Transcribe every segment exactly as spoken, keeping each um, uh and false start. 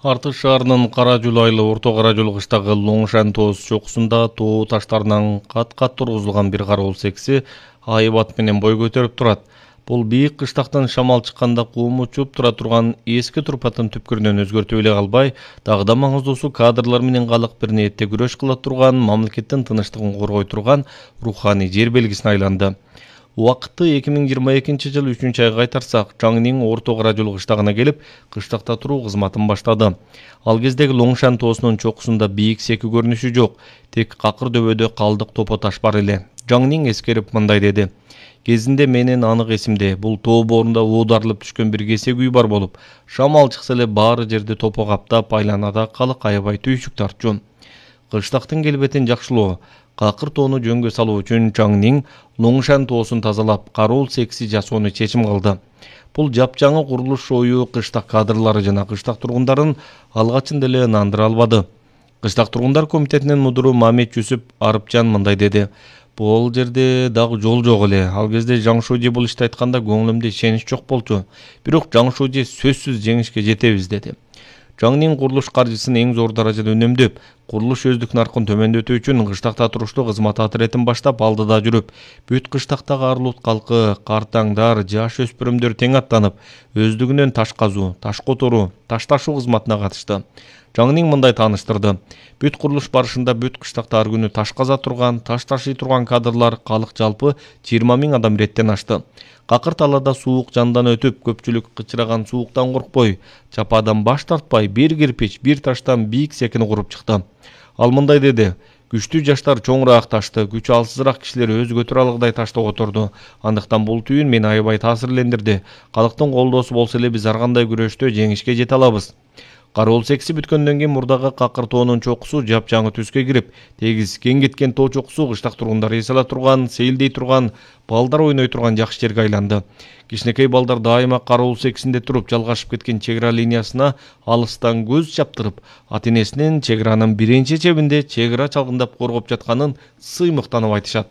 Артык шаарынын Кара Жол айылы Орто Кара Жол кыштагы Лоңшан тоос чокусунда тоо таштарынан кат-кат тургузулган бир кароол секси айбат менен бой көтөрүп турат. Бул бийик кыштактан шамал чыкканда кум учуп тура турган эски турпаттын түпкүрүнөн өзгөртүп эле калбай, дагы да маңыздуусу кадрлар менен калык бир ниетте күрөш кыла турган, мамлекеттин тынычтыгын коргой турган руханий жер белгисине айланды. Убакытты эки миң жыйырма экинчи жыл үчүнчү айга кайтарсак, Жаңнин Орто Кара Жол кыштагына келип, кыштакта туруу кызматын баштады. Ал кездеги Лоңшан тоосунун чокусунда бийик секи көрүнүшү жок, тек какыр дөбөдө калдык топо таш бар эле. Жаңнин эскерип мындай деди: "Кезинде менин анык эсимде, бул тоо боорунда оодарылып түшкөн бир кесек үй бар болуп, шамал чыкса эле баары жерди топо каптап, айланада калык аябай түйшүк тартчу. Кыштактын келбетин жакшылоо, какыр тоону жөнгө салуу үчүн Жаңнин Лоңшан тоосун тазалап, кароол секси жасоону чечим кылды. Бул жапжаңы курулуш ою кыштак кадрлары жана кыштак тургундарын алгачында эле ынандыра албады. Кыштак тургундар комитетинин мудуру Мамет Жүсүп Арыпжан мындай деди: "Бул жерде дагы жол жок эле. Ал кезде Жаңшожи бул ишти айтканда көңүлүмдө ишенич жок болчу. Бирок Жаңшожи сөзсүз жеңишке жетебиз" деди. Жаңнин курулуш каржысын эң зор даражада үнөмдөп, курулуш өздүк наркын төмөндөтүү үчүн кыштакта туруштуу кызмат атыретин баштап алдыда жүрүп, бүт кыштактагы Арлут калкы, картаңдар, жаш өспүрүмдөр тең аттанып, өздүгүнөн таш казуу, таш которуу, таш ташуу кызматына катышты. Жаңнин мындай тааныштырды: "Бүт курулуш барышында бүт кыштакта ар күнү таш каза турган, таш ташый турган кадрлар, калык жалпы жыйырма миң адам иреттен ашты. Какыр талаада суук жандан өтүп, көпчүлүк кычыраган сууктан коркпой, чападан баш тартпай, бир кирпич, бир таштан бийик секини куруп чыкты." Ал мындай деди: "Күчтүү жаштар чоңураак ташты, күчү алсызыраак кишилер өзү көтөрө алгыдай ташты которду. Андыктан бул түйүн мени аябай таасирлендирди. Калктын колдоосу болсо эле биз ар кандай күрөштө жеңишке жете алабыз." Кароол секси бүткөндөн кийин мурдагы какыр тоонун чокусу жапжаңы түскө кирип, тегиз кең кеткен тоо чокусу кыштак тургундар эс ала турган, сейилдей турган, балдар ойной турган жакшы жерге айланды. Кичинекей балдар дайыма кароол сексинде туруп жалгашып кеткен чек ара линиясына алыстан көз чаптырып, ата энесинин чек аранын биринчи чебинде чек ара чалгындап коргоп жатканын сыймыктанып айтышат.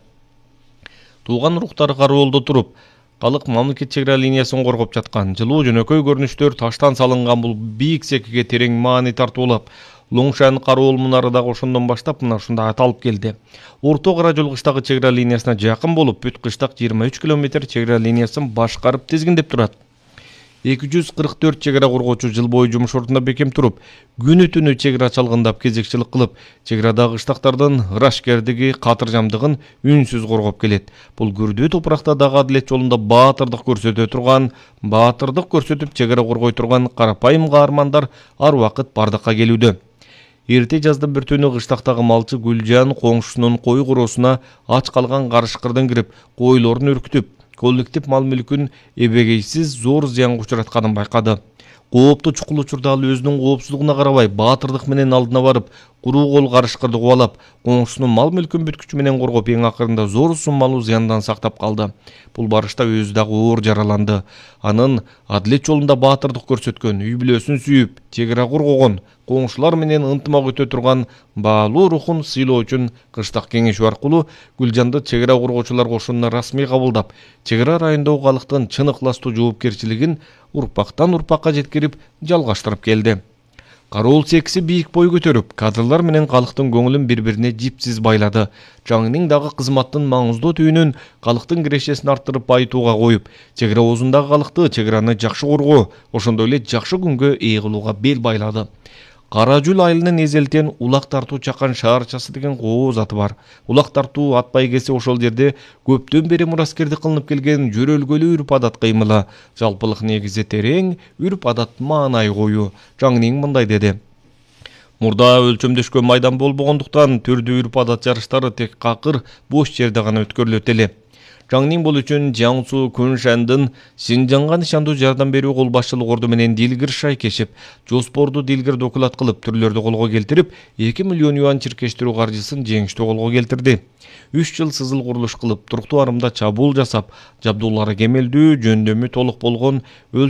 Тууган уруктары кароолдо туруп, калык мамлекет чек ара линиясын коргоп жаткан, жылуу жөнөкөй көрүнүштөр таштан салынган бул бийик секиге терең маани тартуулап, Лоңшан кароол мунары дагы ошондон баштап мына ушундай аталып келди. Орто Кара Жол кыштагы чек ара линиясына жакын болуп, бүт кыштак жыйырма үч километр чек ара линиясын башкарып тизгиндеп турат. эки жүз кырк төрт чек ара коргоочу жыл бою жумуш ордунда бекем туруп, күнү түнү чек ара чалгындап кезекчилик кылып, чек арадагы кыштактардын ырашкердиги, катыржамдыгын үнсүз коргоп келет. Бул күрдүү топуракта дагы адилет жолунда баатырдык көрсөтө турган, баатырдык көрсөтүп чек ара коргой турган карапайым каармандар ар убакыт бардыкка келүүдө. Эрте жаздын бир түнү кыштактагы малчы Гүлжан коңшусунун кой короосуна ач калган карышкырдын кирип, койлорун үркүтүп, коллектив мал мүлкүн эбегейсиз зор зыянга учуратканын байкады. Кооптуу чукул учурда ал өзүнүн коопсуздугуна карабай, баатырдык менен алдына барып, куруу кол карышкырды кубалап, коңшусунун мал мүлкүн бүткүчү менен коргоп, эң акырында зор суммалуу зыяндан сактап калды. Бул барышта өзү дагы оор жараланды. Анын адилет жолунда баатырдык көрсөткөн, үй бүлөсүн сүйүп, чек ара коргогон, коңшулар менен ынтымак өтө турган баалуу рухун сыйлоо үчүн кыштак кеңешүү аркылуу Гүлжанды чек ара коргоочулар кошунуна расмий кабылдап, чек ара райондогу калктын чын ыкластуу жоопкерчилигин урпактан урпакка жеткирип жалгаштырып келди. Кароол секси бийик бой көтөрүп, кадрлар менен калктын көңүлүн бири-бирине жипсиз байлады. Жаңнин дагы кызматтын маңыздуу түйүнүн калктын кирешесин арттырып байытууга коюп, чек ара оозундагы калкты, чек араны жакшы коргоо, ошондой эле жакшы күнгө ээ кылууга бел байлады. Кара Жол айылынын эзелтен улак тартуу чакан шаарчасы деген кооз аты бар. Улак тартуу ат байгеси ошол жерде көптөн бери мураскердик кылынып келген жөрөлгөлүү үрп адат кыймылы. Жалпылык негизи терең, үрп адат маанай коюу. Жаңнин мындай деди: "Мурда өлчөмдөшкөн майдан болбогондуктан түрдүү үрп адат жарыштары тек какыр бош жерде гана өткөрүлөт эле. Жаңнин бул үчүн Жаңсу Күншандын Синжанга нышандуу жардам берүү кол башчылык орду менен дилгир шай кешип, жоспорду дилгир докулат кылып, түрлөрдү колго келтирип, эки миллион юан чиркештирүү каржысын жеңиштүү колго келтирди. үч жыл сызыл курулуш кылып, туруктуу арымда чабуул жасап, жабдуулары кемелдүү, жөндөмү толук болгон